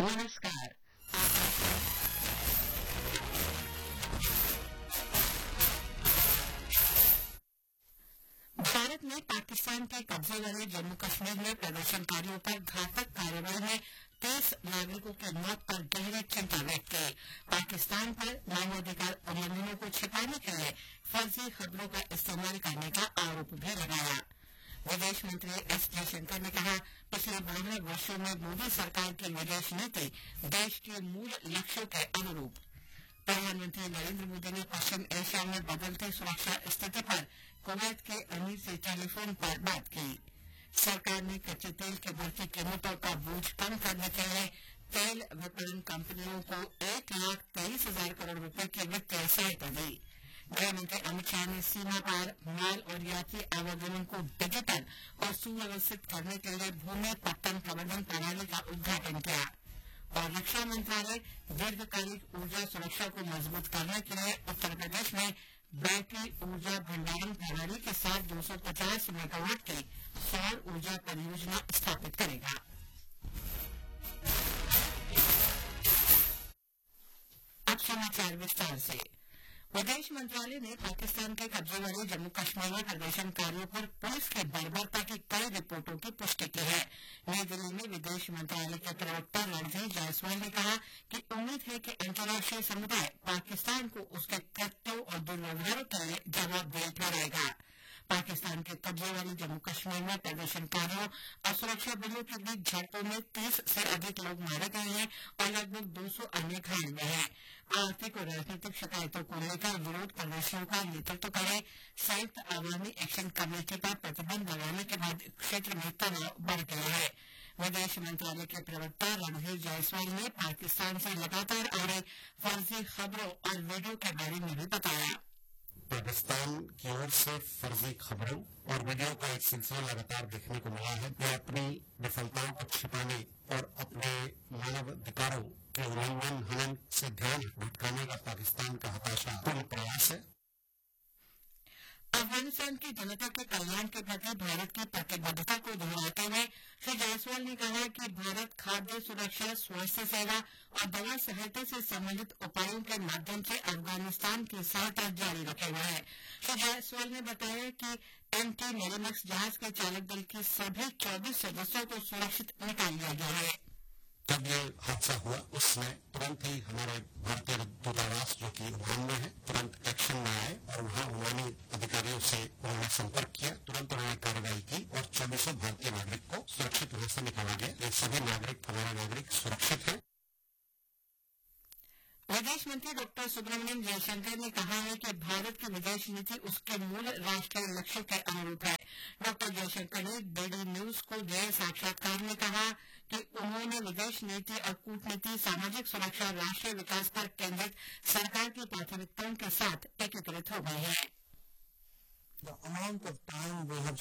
नमस्कार। भारत ने पाकिस्तान के कब्जे वाले जम्मू कश्मीर में प्रदर्शनकारियों पर घातक कार्रवाई में 30 नागरिकों की मौत पर गहरी चिंता व्यक्त की। पाकिस्तान पर मानवाधिकार उल्लंघनों को छिपाने के लिए फर्जी खबरों का इस्तेमाल करने का आरोप भी लगाया। विदेश मंत्री एस जयशंकर ने कहा, पिछले 12 वर्षों में मोदी सरकार की विदेश नीति देश के मूल लक्ष्यों के अनुरूप। प्रधानमंत्री नरेंद्र मोदी ने पश्चिम एशिया में बदलती सुरक्षा स्थिति पर कुवैत के अमीर से टेलीफोन पर बात की। सरकार ने कच्चे तेल की बढ़ती कीमतों का बोझ कम करने के लिए तेल विपणन कंपनियों को 1,23,000 करोड़ रुपए की वित्तीय सहायता दी। गृहमंत्री अमित शाह ने सीमा पार माल और यात्री आवागमन को डिजिटल और सुव्यवस्थित करने के लिए भूमि पत्तन प्रबंधन प्रणाली का उद्घाटन किया। और रक्षा मंत्रालय दीर्घकालिक ऊर्जा सुरक्षा को मजबूत करने के लिए उत्तर प्रदेश में बैटरी ऊर्जा भंडारण प्रणाली के साथ 250 मेगावाट की सौर ऊर्जा परियोजना स्थापित करेगा। अब समाचार विस्तार से। विदेश मंत्रालय ने पाकिस्तान के कब्जे वाले जम्मू कश्मीर में प्रदर्शनकारियों पर पुलिस की बर्बरता की कई रिपोर्टों की पुष्टि की है। नई दिल्ली में विदेश मंत्रालय के प्रवक्ता रणधीर जायसवाल ने कहा कि उम्मीद है कि अंतर्राष्ट्रीय समुदाय पाकिस्तान को उसके कृत्यों और दुर्व्यवहारों के लिए जवाबदेह ठहराएगा। पाकिस्तान के कब्जे वाले जम्मू कश्मीर में प्रदर्शनकारियों और सुरक्षा बलों के बीच झड़पों में 30 से अधिक लोग मारे गए हैं और लगभग 200 अन्य घायल हुए हैं। आर्थिक और राजनीतिक शिकायतों को लेकर विरोध प्रदर्शनों का नेतृत्व करे संयुक्त अवामी एक्शन कमेटी पर प्रतिबंध लगाने के बाद क्षेत्र में तनाव बढ़ गया है। विदेश मंत्रालय के प्रवक्ता रणधीर जायसवाल ने पाकिस्तान से लगातार आ रही फर्जी खबरों और वीडियो के बारे में भी बताया। पाकिस्तान की ओर से फर्जी खबरों और वीडियो का एक सिलसिला लगातार देखने को मिला है। यह अपनी विफलताओं को छिपाने और अपने मानवाधिकारों के उल्लंघन हनन से ध्यान भटकाने का पाकिस्तान का हताशापूर्ण प्रयास है। अफगानिस्तान की जनता के कल्याण के प्रति भारत की प्रतिबद्धता को दोहराते हुए श्री जायसवाल ने कहा कि भारत खाद्य सुरक्षा, स्वास्थ्य सेवा और दवा सहायता से संबंधित उपायों के माध्यम से अफगानिस्तान की सहायता जारी रखे हुए है। श्री जायसवाल ने बताया कि MT मेरिमैक्स जहाज के चालक दल के सभी 24 सदस्यों को सुरक्षित निकाल लिया गया है। जब ये हादसा हुआ उस समय तुरंत ही हमारे भारतीय दूतावास जो कि ओमान में है तुरंत एक्शन में आए और वहाँ ओमानी अधिकारियों से उन्होंने संपर्क किया। तुरंत उन्होंने कार्रवाई की और 24 भारतीय नागरिक को सुरक्षित वहां से निकाला गया। ये सभी नागरिक हमारे नागरिक सुरक्षित हैं। विदेश मंत्री डॉक्टर सुब्रमण्यम जयशंकर ने कहा है कि भारत की विदेश नीति उसके मूल राष्ट्रीय लक्ष्यों के अनुरूप है। डॉक्टर जयशंकर ने DD न्यूज को दिए साक्षात्कार में कहा कि उन्होंने विदेश नीति और कूटनीति, सामाजिक सुरक्षा, राष्ट्रीय विकास पर केंद्रित सरकार की प्राथमिकताओं के साथ एकीकृत हो गई है। The amount of time we have